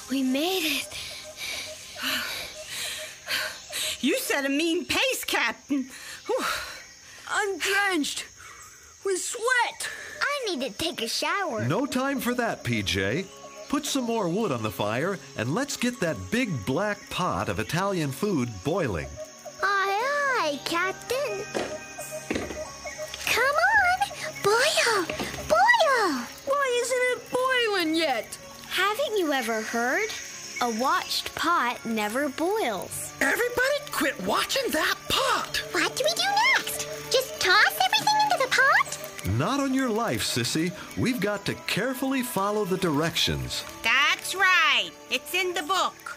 We made it. You set a mean pace, Captain. Whew. I'm drenched with sweat. I need to take a shower. No time for that, PJ. Put some more wood on the fire and let's get that big black pot of Italian food boiling. Aye, aye, Captain. Come on, boil, boil. Why isn't it boiling yet? Haven't you ever heard? A watched pot never boils. Everybody quit watching that pot. What do we do next? Just toss everything into the pot? Not on your life, Sissy. We've got to carefully follow the directions. That's right. It's in the book.